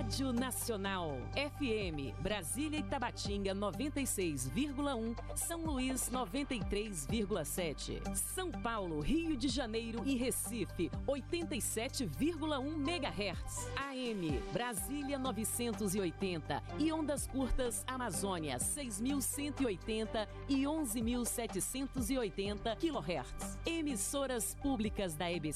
Rádio Nacional. FM, Brasília e Tabatinga 96,1, São Luís 93,7. São Paulo, Rio de Janeiro e Recife 87,1 MHz. AM, Brasília 980 e ondas curtas Amazônia 6.180 e 11.780 kHz. Emissoras públicas da EBC